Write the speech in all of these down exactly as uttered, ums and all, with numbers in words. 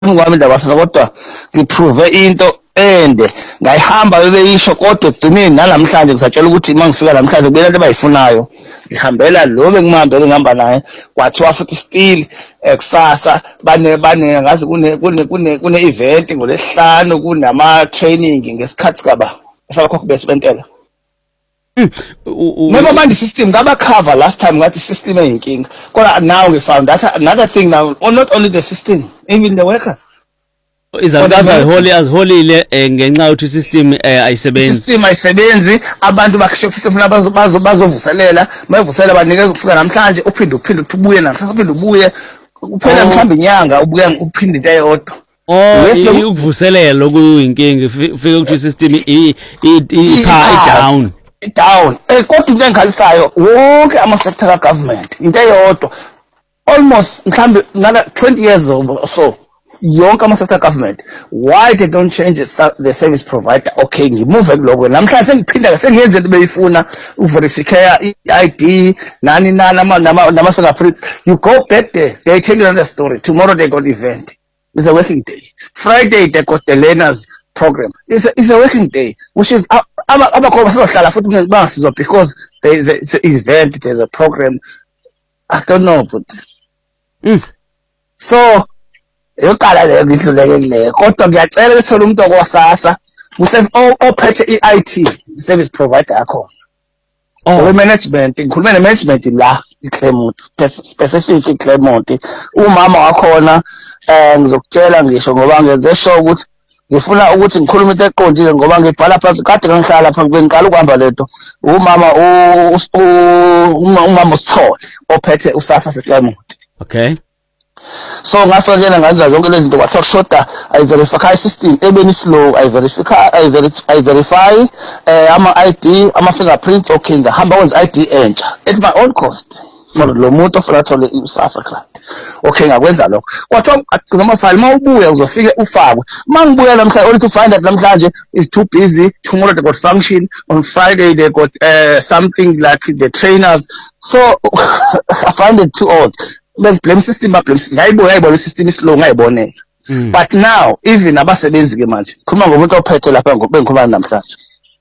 ngwami indaba sasa kodwa ngiprove into ende ngayihamba bebeyisho kodwa egcineni nalamhlanje ngisatshela ukuthi mangifika namhlanje kubela into abayifunayo ngihambela lo bengimambele ngihamba naye kwathiwa futhi still ekusasa bane bane ngazi kune kune kune kune event ngolesihlanu kunama training ngesikhathi kaba sakho besibentela. Never mind the system ngaba cover last time ngathi system eyinkinga kodwa now we found that another thing now, or not only the system, even the workers izakuza holy as holy le ngenxa yokuthi system ayisebenzi system ayisebenzi abantu bakusho system funa bazo bazovuselela bayivuselela banikeza ukufika namhlanje uphinde uphinde ubuye nakusasa uphinde ubuye kuphela mhlawumbe inyanga ubuye uphinde into eyodwa. Oh, ukuvuselela lokuyinkinga ufike ukuthi system i i down down eh kodwa into engikhalisayo wonke ama sector government into eyodwa almost mhlambe ngala twenty years or so yonke ama sector government, why they don't change the, the service provider? Okay, ngimove kuloko namhlanje sengiphinda sengiyenze into beyifuna uverify i D nani nani nama nama fingerprints. You go back there, they tell you another story. Tomorrow they got event, it's a working day. Friday they got the learners program, it's a, it's a working day, which is abakhona bazohlala futhi bangasizwa because there is a, an event, there's a program. I don't know, but mm. so yoqala le ngidluleke kule kodwa ngiyacela ukuthola umuntu okwasasa kuse ophethe i-I T service provider yakho. Oh, management ngikhuluma ne-management la iClaremont, specific iClaremont. Umama wakhona eh ngizokutshela ngisho ngoba ngenze sure ukuthi ngifuna ukuthi ngikhulume into eqondile ngoba ngibhala phansi kade ngihlala phansi bengiqala ukuhamba lento. Umama umama uSithole ophethe usasa seClaremont. Okay. So ngafakela ngenza zonke lezi zinto kwathiwa kushoda I verify system ebeni slow I verify I verify I verify eh ama I D ama fingerprints. Okay, ngihamba kwenza I D entsha at my own cost for lo muntu ofuna thole usasa grant. Okay, ngakwenza lokho kwathiwa agcina ama file mawubuya uzofike ufakwe. Mangibuya namhlanje only to find that namhlanje is too busy. Tomorrow they got function, on Friday they got uh, something like the trainers, so I find it too old. Blame system blame ngayibona ngayibona system islow ngayibonela. But now even abasebenzi ke manje khuluma ngomuntu ophethe lapha ngobengikhuluma namhlanje.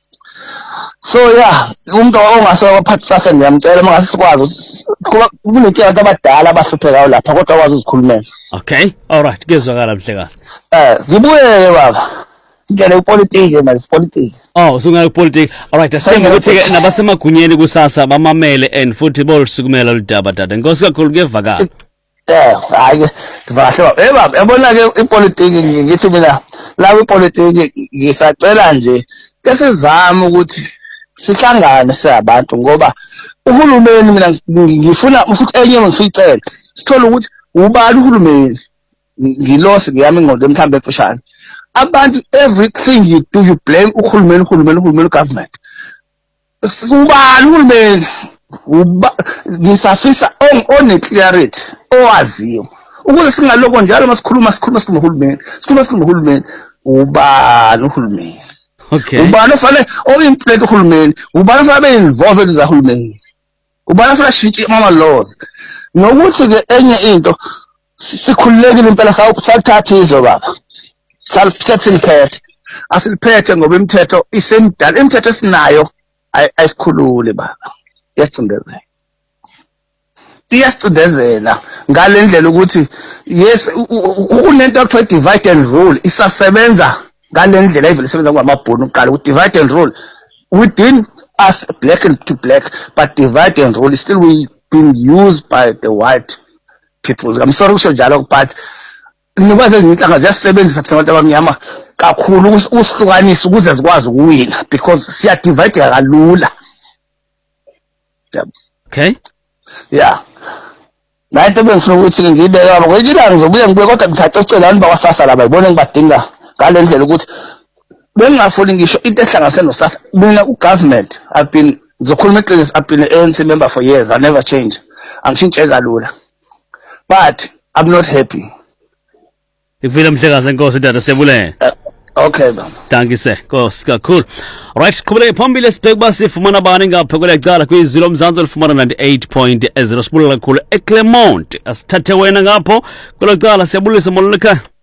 So yeah, umuntu ongasoka ophathisa ngiyamcela mangase sikwazi kuba kunenkinga abantu abadala abahluphekayo lapha kodwa akwazi ukuzikhulumela. Okay, all right, kuzwakala mhlekazi. Eh ngibuye baba ngene upolitiki manje politics. Oh, sunga upolitiki. All right, asithemba ukuthi ke nabasemagunyeni kusasa bamamele and futhi bolusukumela ludaba dada. Inkosi kakhulu kuyevakala. Eh, hayi ngivakashe eh baba yabona ke ipolitiki ngithi mina la ipolitiki ngisacela nje ke sizama ukuthi sihlangane siyabantu ngoba uhulumeni mina ngifuna futhi enye ngificela sithola ukuthi ubani uhulumeni ngilosi ngiyami ingqondo emthambo emfushane. Abantu everything you do you blame uhulumeni uhulumeni uhulumeni government. Ubani uhulumeni uba ngisafisa on clarity owaziyo ukuze singaloko njalo masikhuluma sikhuluma sikhuluma uhulumeni sikhuluma sikhuluma uhulumeni ubani uhulumeni. Okay, ubani fanele o implement uhulumeni ubani fanele be involved ezahulumeni ubani fanele shintshe ama laws nokuthi ke enye into sikhululekile impela sawuthatha izo baba salithatha imphethe asiliphethe ngoba imithetho isemdala imithetho esinayo ayisikhulule baba yasicindezela iyasicindezela ngalendlela ukuthi yes unento ekuthiwa divide and rule isasebenza ngalendlela evele isebenza kwamabhunu uqala ukuthi divide and rule within us black and to black, but divide and rule is still we being used by the white people. I'm sorry usho njalo but nikwazi ezinhlanga ziyasebenzisa thina abantu abamnyama kakhulu usihlukanisa ukuze zikwazi ukuwina because siya divide kalula. Okay, yeah, nayo bengifuna ukuthi ngibeke baba kwejilanga ngizobuye ngibuye kodwa ngithatha sicela abantu bakwasasa laba ibone ngibadinga ngale ndlela ukuthi bengafuni ngisho into ehlanganise noSASSA. Mina ugovernment I've been ngizokhuluma iqiniso I've been an A N C member for years. I never change. Angishintshe kalula. But I'm not happy. Ivile mhlekazi enkosi dada sebule. Okay baba. Thank you sir. Nkosi kakhulu. Right, kubule phambili sibheke basifumana bani ngapha kwelacala kwizilo mzansi olifumana ninety-eight point zero sibulala kakhulu eClaremont. Asithathe wena ngapho kwelacala siyabulisa moluleka.